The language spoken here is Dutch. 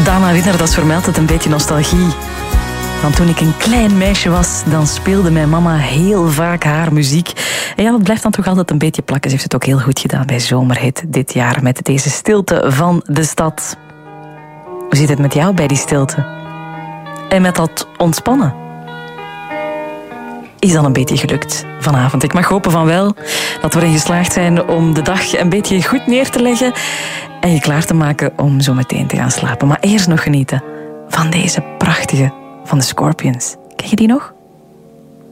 Dana Winner, dat vermeldt het een beetje nostalgie. Want toen ik een klein meisje was, dan speelde mijn mama heel vaak haar muziek. En ja, dat blijft dan toch altijd een beetje plakken. Ze heeft het ook heel goed gedaan bij Zomerhit dit jaar met deze stilte van de stad. Hoe zit het met jou bij die stilte? En met dat ontspannen? Is dat een beetje gelukt vanavond? Ik mag hopen van wel dat we erin geslaagd zijn om de dag een beetje goed neer te leggen en je klaar te maken om zo meteen te gaan slapen. Maar eerst nog genieten van deze prachtige van de Scorpions. Ken je die nog?